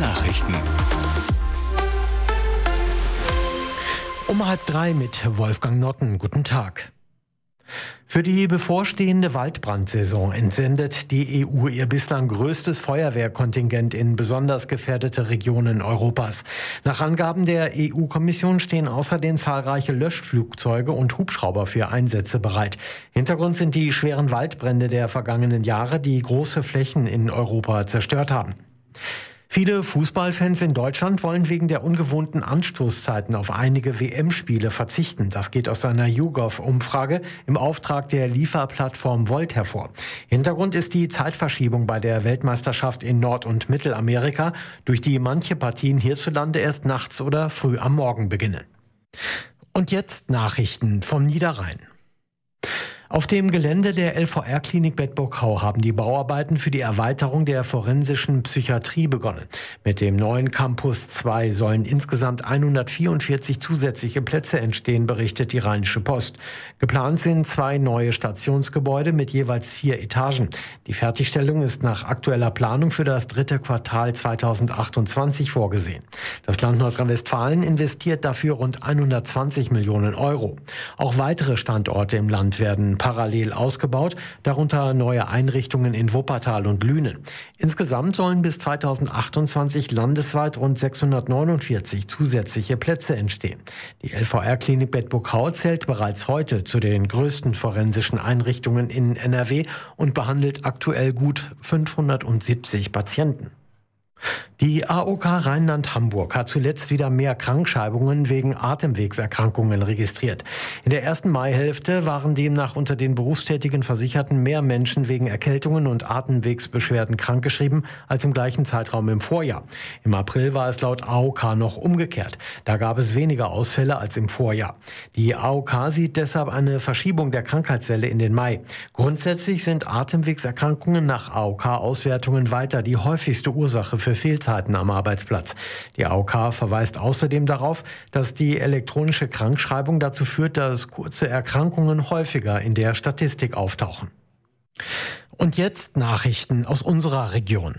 Nachrichten. Um 2:30 mit Wolfgang Notten. Guten Tag. Für die bevorstehende Waldbrandsaison entsendet die EU ihr bislang größtes Feuerwehrkontingent in besonders gefährdete Regionen Europas. Nach Angaben der EU-Kommission stehen außerdem zahlreiche Löschflugzeuge und Hubschrauber für Einsätze bereit. Hintergrund sind die schweren Waldbrände der vergangenen Jahre, die große Flächen in Europa zerstört haben. Viele Fußballfans in Deutschland wollen wegen der ungewohnten Anstoßzeiten auf einige WM-Spiele verzichten. Das geht aus einer YouGov-Umfrage im Auftrag der Lieferplattform Volt hervor. Hintergrund ist die Zeitverschiebung bei der Weltmeisterschaft in Nord- und Mittelamerika, durch die manche Partien hierzulande erst nachts oder früh am Morgen beginnen. Und jetzt Nachrichten vom Niederrhein. Auf dem Gelände der LVR-Klinik Bedburg-Hau haben die Bauarbeiten für die Erweiterung der forensischen Psychiatrie begonnen. Mit dem neuen Campus 2 sollen insgesamt 144 zusätzliche Plätze entstehen, berichtet die Rheinische Post. Geplant sind 2 neue Stationsgebäude mit jeweils 4 Etagen. Die Fertigstellung ist nach aktueller Planung für das 3. Quartal 2028 vorgesehen. Das Land Nordrhein-Westfalen investiert dafür rund 120 Millionen Euro. Auch weitere Standorte im Land werden parallel ausgebaut, darunter neue Einrichtungen in Wuppertal und Lünen. Insgesamt sollen bis 2028 landesweit rund 649 zusätzliche Plätze entstehen. Die LVR-Klinik Bedburg-Hau zählt bereits heute zu den größten forensischen Einrichtungen in NRW und behandelt aktuell gut 570 Patienten. Die AOK Rheinland-Hamburg hat zuletzt wieder mehr Krankschreibungen wegen Atemwegserkrankungen registriert. In der ersten Maihälfte waren demnach unter den berufstätigen Versicherten mehr Menschen wegen Erkältungen und Atemwegsbeschwerden krankgeschrieben als im gleichen Zeitraum im Vorjahr. Im April war es laut AOK noch umgekehrt. Da gab es weniger Ausfälle als im Vorjahr. Die AOK sieht deshalb eine Verschiebung der Krankheitswelle in den Mai. Grundsätzlich sind Atemwegserkrankungen nach AOK-Auswertungen weiter die häufigste Ursache für Fehlzeiten am Arbeitsplatz. Die AOK verweist außerdem darauf, dass die elektronische Krankschreibung dazu führt, dass kurze Erkrankungen häufiger in der Statistik auftauchen. Und jetzt Nachrichten aus unserer Region.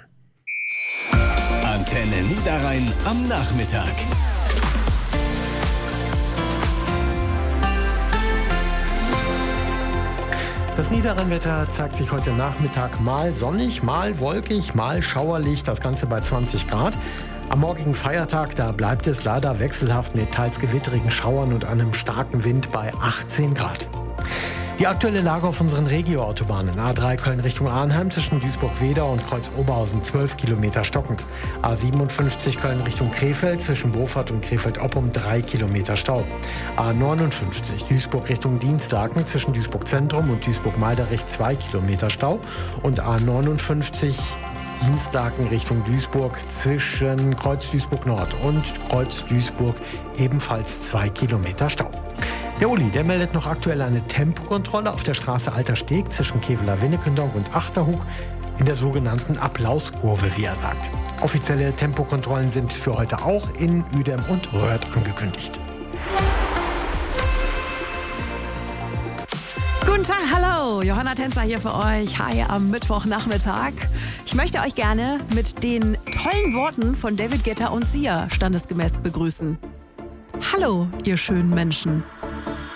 Antenne Niederrhein am Nachmittag. Das Niederrheinwetter zeigt sich heute Nachmittag mal sonnig, mal wolkig, mal schauerlich, das Ganze bei 20 Grad. Am morgigen Feiertag, da bleibt es leider wechselhaft mit teils gewitterigen Schauern und einem starken Wind bei 18 Grad. Die aktuelle Lage auf unseren Regioautobahnen. A3 Köln Richtung Arnheim zwischen Duisburg-Wedau und Kreuz-Oberhausen 12 Kilometer stockend. A57 Köln Richtung Krefeld zwischen Beaufort und Krefeld-Oppum 3 Kilometer Stau. A59 Duisburg Richtung Dienstlaken zwischen Duisburg-Zentrum und Duisburg-Meiderich 2 Kilometer Stau. Und A59 Dienstlaken Richtung Duisburg zwischen Kreuz Duisburg-Nord und Kreuz Duisburg ebenfalls 2 Kilometer Stau. Der Uli, der meldet noch aktuell eine Tempokontrolle auf der Straße Alter Steg zwischen Kevela-Winnekendonk und Achterhug in der sogenannten Applauskurve, wie er sagt. Offizielle Tempokontrollen sind für heute auch in Uedem und Röhrt angekündigt. Guten Tag, hallo, Johanna Tänzer hier für euch. Hi am Mittwochnachmittag. Ich möchte euch gerne mit den tollen Worten von David Guetta und Sia standesgemäß begrüßen. Hallo, ihr schönen Menschen.